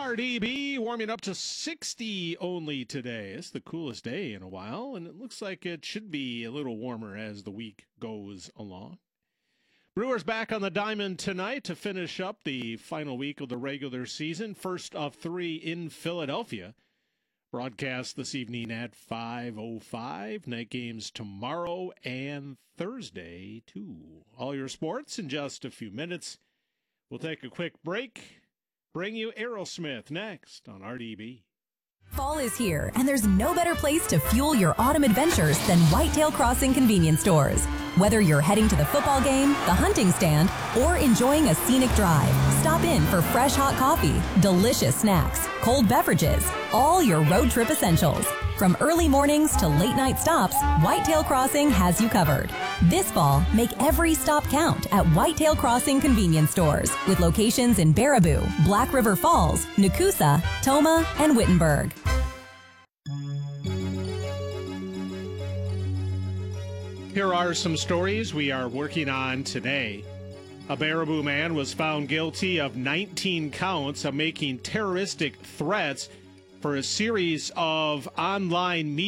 RDB warming up to 60 only today. It's the coolest day in a while, and it looks like it should be a little warmer as the week goes along. Brewers back on the diamond tonight to finish up the final week of the regular season. First of three in Philadelphia. Broadcast this evening at 5:05. Night games tomorrow and Thursday, too. All your sports in just a few minutes. We'll take a quick break. Bring you Aerosmith next on RDB. Fall is here, and there's no better place to fuel your autumn adventures than Whitetail Crossing convenience stores. Whether you're heading to the football game, the hunting stand, or enjoying a scenic drive, stop in for fresh hot coffee, delicious snacks, cold beverages, all your road trip essentials. From early mornings to late night stops, Whitetail Crossing has you covered. This fall, make every stop count at Whitetail Crossing convenience stores with locations in Baraboo, Black River Falls, Nakusa, Toma, and Wittenberg. Here are some stories we are working on today. A Baraboo man was found guilty of 19 counts of making terroristic threats for a series of online meetings